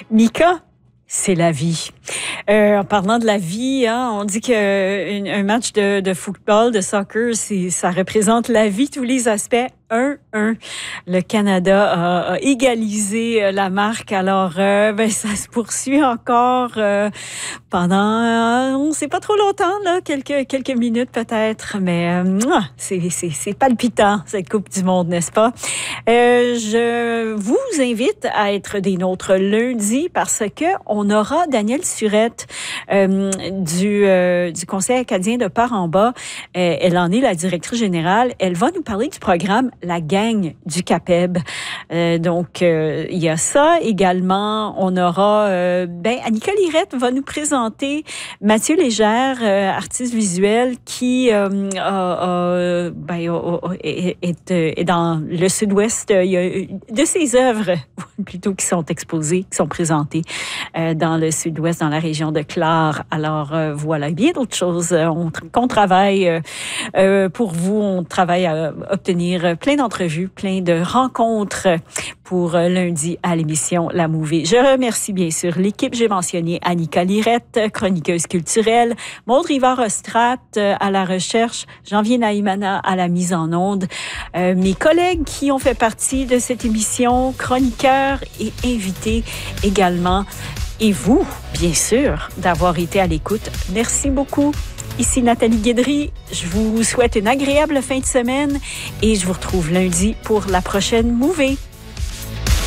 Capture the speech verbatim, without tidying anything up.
Mika, c'est la vie. Euh, en parlant de la vie, hein, on dit qu'un un match de, de football, de soccer, c'est, ça représente la vie, tous les aspects. un un. Le Canada a, a égalisé la marque. Alors, euh, ben, ça se poursuit encore euh, pendant, euh, on ne sait pas trop longtemps, là, quelques, quelques minutes peut-être, mais euh, c'est, c'est, c'est palpitant, cette Coupe du Monde, n'est-ce pas? Euh, je vous invite à être des nôtres lundi parce que on aura Danielle Surette euh, du, euh, du Conseil acadien de Part-en-Bas. Euh, elle en est la directrice générale. Elle va nous parler du programme La Gang du CAPEB. Euh, donc, euh, il y a ça. Également, on aura... Euh, ben, Annika Lirette va nous présenter Mathieu Légère, euh, artiste visuel, qui euh, a, a, ben, a, a, est, est, est dans le sud-ouest. Il y a de ses œuvres, plutôt, qui sont exposées, qui sont présentées euh, dans le sud-ouest, dans la région de Clare. Alors, euh, voilà, bien d'autres choses on, qu'on travaille euh, euh, pour vous. On travaille à obtenir plein d'entrevues, plein de rencontres pour lundi à l'émission La Mouvée. Je remercie bien sûr l'équipe. J'ai mentionné Annika Lirette, chroniqueuse culturelle, Maud Rivard-Ostrat à la recherche, Janvier Naïmana à la mise en onde, euh, mes collègues qui ont fait partie de cette émission, chroniqueurs et invités également. Et vous, bien sûr, d'avoir été à l'écoute. Merci beaucoup. Ici Nathalie Guédry. Je vous souhaite une agréable fin de semaine et je vous retrouve lundi pour la prochaine Mouvée.